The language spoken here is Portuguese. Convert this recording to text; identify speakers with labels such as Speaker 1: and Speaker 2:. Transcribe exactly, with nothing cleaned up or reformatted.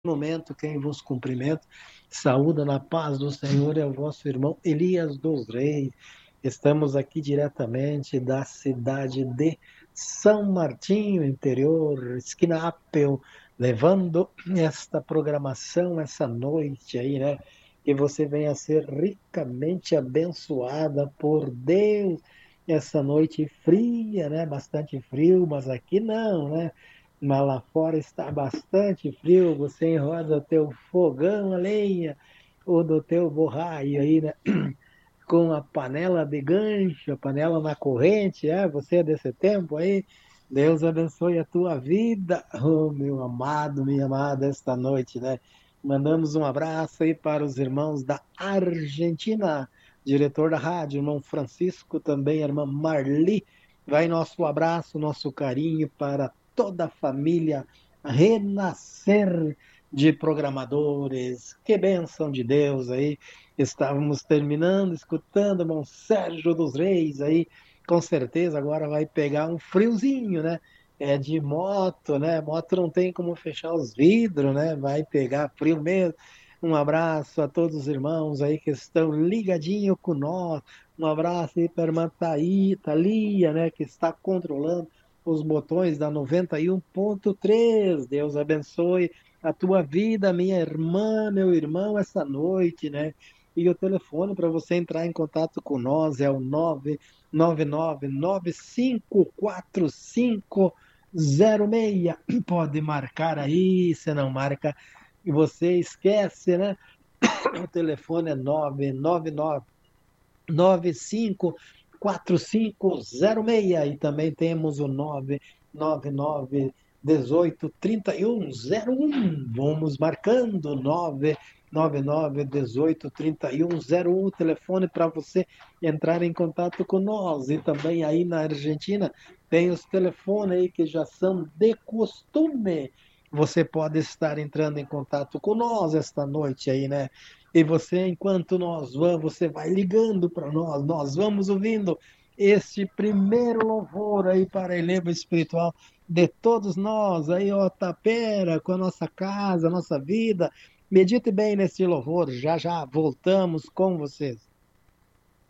Speaker 1: Momento, quem vos cumprimenta, saúda na paz do Senhor, é o vosso irmão Elias dos Reis. Estamos aqui diretamente da cidade de São Martinho, interior, esquina Apple, levando esta programação essa noite aí, né? Que você venha a ser ricamente abençoada por Deus. Essa noite fria, né? Bastante frio, mas aqui não, né? Mas lá fora está bastante frio, você enroda o teu fogão a lenha ou do teu borraio aí, né? Com a panela de gancho, a panela na corrente, é? Você é desse tempo aí? Deus abençoe a tua vida, oh, meu amado, minha amada, esta noite, né? Mandamos um abraço aí para os irmãos da Argentina, diretor da rádio, irmão Francisco, também a irmã Marli. Vai nosso abraço, nosso carinho para toda a família Renascer de programadores. Que bênção de Deus aí. Estávamos terminando, escutando o irmão Sérgio dos Reis aí. Com certeza agora vai pegar um friozinho, né? É de moto, né? Moto não tem como fechar os vidros, né? Vai pegar frio mesmo. Um abraço a todos os irmãos aí que estão ligadinho com nós. Um abraço aí para a irmã Thaí, Thalia, né? Que está controlando os botões da noventa e um ponto três. Deus abençoe a tua vida, minha irmã, meu irmão, essa noite, né? E o telefone para você entrar em contato com nós é o nove nove nove nove cinco quatro cinco zero seis. Pode marcar aí, se não marca, e você esquece, né? O telefone é nove nove nove nove cinco quatro cinco zero seis e também temos o nove nove nove dezoito trinta e um zero um. Vamos marcando nove nove nove dezoito trinta e um zero um, o telefone para você entrar em contato com nós. E também aí na Argentina tem os telefones aí que já são de costume. Você pode estar entrando em contato com nós esta noite aí, né? E você, enquanto nós vamos, você vai ligando para nós, nós vamos ouvindo este primeiro louvor aí para a eleva espiritual de todos nós, aí, ó, Tapera, com a nossa casa, a nossa vida. Medite bem nesse louvor, já já voltamos com vocês.